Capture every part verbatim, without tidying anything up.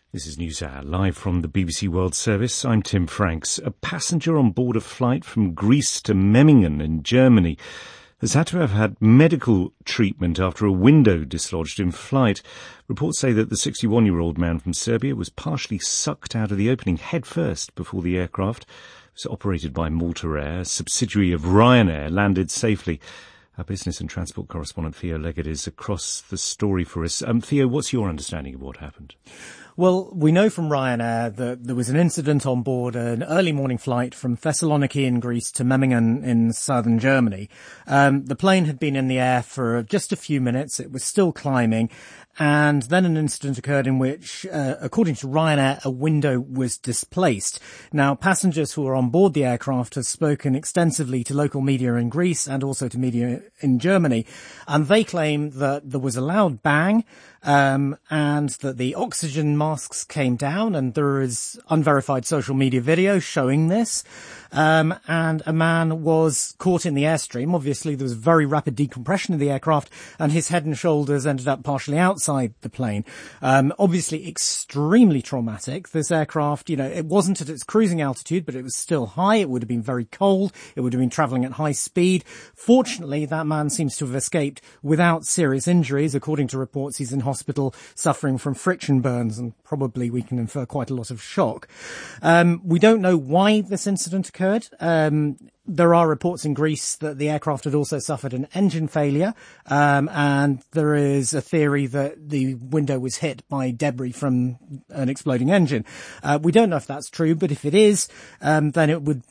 This is NewsHour, live from the B B C World Service. I'm Tim Franks. A passenger on board a flight from Greece to Memmingen in Germany has had to have had medical treatment after a window dislodged in flight. Reports say that the sixty-one-year-old man from Serbia was partially sucked out of the opening head first before the aircraft, was operated by Malta Air, a subsidiary of Ryanair, landed safely. Our business and transport correspondent Theo Leggett is across the story for us. Um, Theo, what's your understanding of what happened? Well, we know from Ryanair that there was an incident on board an early morning flight from Thessaloniki in Greece to Memmingen in southern Germany. Um, the plane had been in the air for just a few minutes. It was still climbing. And then an incident occurred in which, uh, according to Ryanair, a window was displaced. Now, passengers who were on board the aircraft have spoken extensively to local media in Greece and also to media in Germany, and they claim that there was a loud bang, um, and that the oxygen masks came down, and there is unverified social media video showing this. Um, and a man was caught in the airstream. Obviously, there was very rapid decompression of the aircraft, and his head and shoulders ended up partially outside the plane. Um, obviously, extremely traumatic. This aircraft, you know, it wasn't at its cruising altitude, but it was still high. It would have been very cold. It would have been travelling at high speed. Fortunately, that man seems to have escaped without serious injuries. According to reports, he's in hospital suffering from friction burns, and probably we can infer quite a lot of shock. Um, we don't know why this incident occurred. Um, there are reports in Greece that the aircraft had also suffered an engine failure, um, and there is a theory that the window was hit by debris from an exploding engine. Uh, we don't know if that's true, but if it is, um, then it would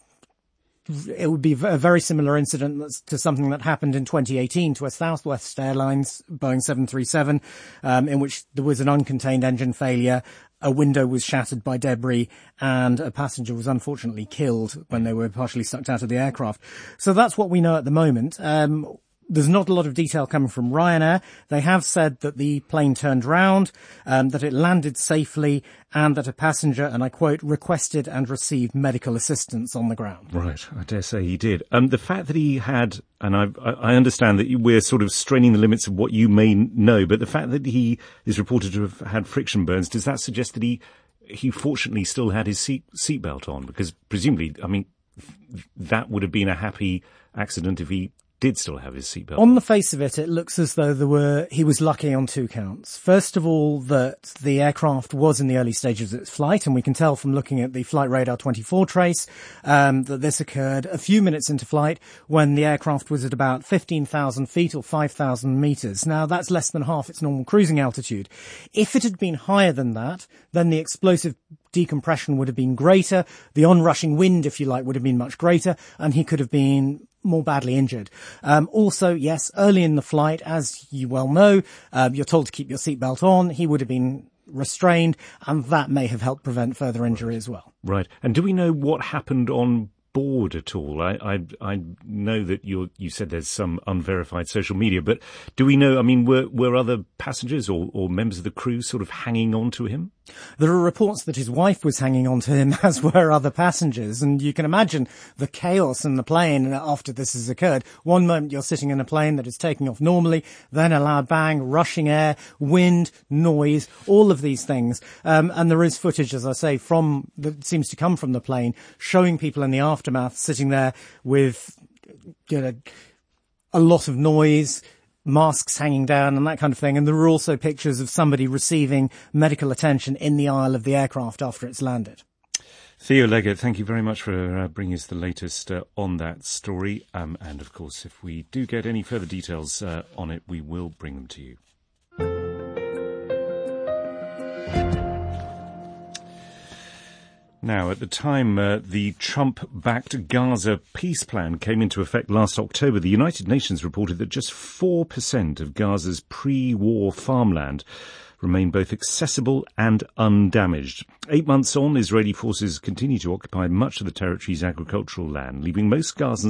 It would be a very similar incident to something that happened in twenty eighteen to a Southwest Airlines Boeing seven thirty-seven, um, in which there was an uncontained engine failure. A window was shattered by debris, and a passenger was unfortunately killed when they were partially sucked out of the aircraft. So that's what we know at the moment. Um, There's not a lot of detail coming from Ryanair. They have said that the plane turned round, um, that it landed safely, and that a passenger, and I quote, requested and received medical assistance on the ground. Right, I dare say he did. Um, the fact that he had, and I, I understand that we're sort of straining the limits of what you may know, but the fact that he is reported to have had friction burns, does that suggest that he, he fortunately still had his seat seatbelt on? Because presumably, I mean, that would have been a happy accident if he did still have his seatbelt. On the face of it, it looks as though there were, he was lucky on two counts. First of all, that the aircraft was in the early stages of its flight, and we can tell from looking at the Flight Radar twenty-four trace um, that this occurred a few minutes into flight when the aircraft was at about fifteen thousand feet or five thousand metres. Now, that's less than half its normal cruising altitude. If it had been higher than that, then the explosive decompression would have been greater, the onrushing wind, if you like, would have been much greater, and he could have been more badly injured. Um, also, yes, early in the flight, as you well know, uh, you're told to keep your seatbelt on. He would have been restrained, and that may have helped prevent further injury as well. Right. And do we know what happened on board at all? I I, I know that you you said there's some unverified social media, but do we know, I mean, were, were other passengers or, or members of the crew sort of hanging on to him? There are reports that his wife was hanging on to him, as were other passengers, and you can imagine the chaos in the plane after this has occurred. One moment you're sitting in a plane that is taking off normally, then a loud bang, rushing air, wind, noise, all of these things. Um, and there is footage, as I say, from that seems to come from the plane, showing people in the aftermath sitting there with, you know, a lot of noise, masks hanging down and that kind of thing. And there were also pictures of somebody receiving medical attention in the aisle of the aircraft after it's landed. Theo Leggett, thank you very much for uh, bringing us the latest uh, on that story. Um, and, of course, if we do get any further details uh, on it, we will bring them to you. Now, at the time uh, the Trump-backed Gaza peace plan came into effect last October, the United Nations reported that just four percent of Gaza's pre-war farmland remain both accessible and undamaged. Eight months on, Israeli forces continue to occupy much of the territory's agricultural land, leaving most Gazans